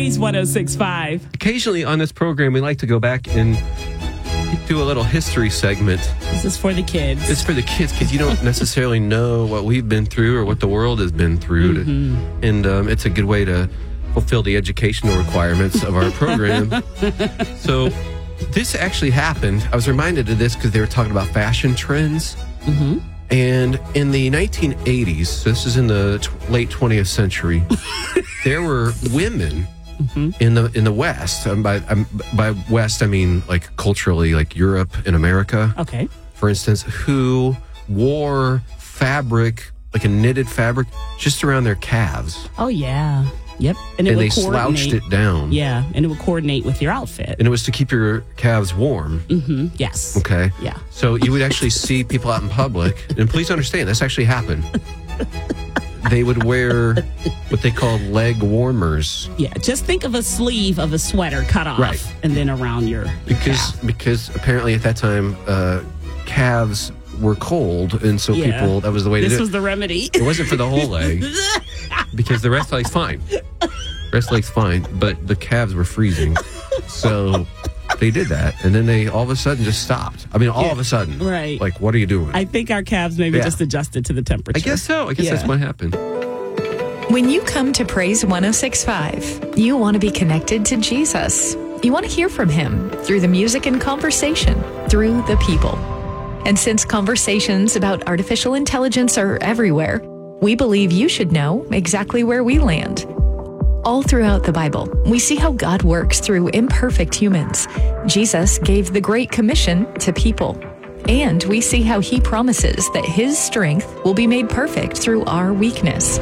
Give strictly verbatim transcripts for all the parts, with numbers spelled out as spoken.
Praise one oh six point five. Occasionally on this program, we like to go back and do a little history segment. This is for the kids. It's for the kids because you don't necessarily know what we've been through or what the world has been through. Mm-hmm. To, and um, it's a good way to fulfill the educational requirements of our program. So this actually happened. I was reminded of this because they were talking about fashion trends. Mm-hmm. And in the nineteen eighties, so this is in the t- late twentieth century, there were women mm-hmm. in the in the West. Um, by um, by West, I mean like culturally, like Europe and America. Okay. For instance, who wore fabric, like a knitted fabric, just around their calves. Oh yeah. Yep. And, it and would they coordinate. slouched it down. Yeah, and it would coordinate with your outfit. And it was to keep your calves warm. Mm-hmm. Yes. Okay. Yeah. So you would actually see people out in public, and please understand, this actually happened. They would wear what they call leg warmers. Yeah, just think of a sleeve of a sweater cut off, right. and then around your because calf. because apparently at that time uh, calves were cold, and so Yeah. people that was the way to This do it. was the remedy. It wasn't for the whole leg because the rest of the leg's fine. Rest of the leg's fine, but the calves were freezing, so they did that, and then they all of a sudden just stopped. I mean, all Yeah. of a sudden, Right. Like, what are you doing? I think our calves maybe Yeah. just adjusted to the temperature. I guess so. I guess Yeah. that's what happened. When you come to Praise one oh six point five, you want to be connected to Jesus. You want to hear from him through the music and conversation, through the people. And since conversations about artificial intelligence are everywhere, we believe you should know exactly where we land. All throughout the Bible, we see how God works through imperfect humans. Jesus gave the Great Commission to people. And we see how he promises that his strength will be made perfect through our weakness.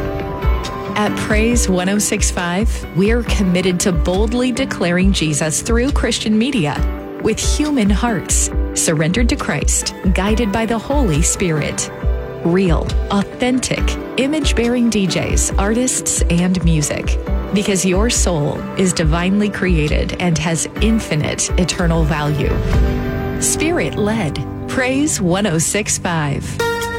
At Praise one oh six point five, we are committed to boldly declaring Jesus through Christian media with human hearts, surrendered to Christ, guided by the Holy Spirit. Real, authentic, image-bearing D Js, artists, and music. Because your soul is divinely created and has infinite eternal value. Spirit-led. Praise one oh six point five.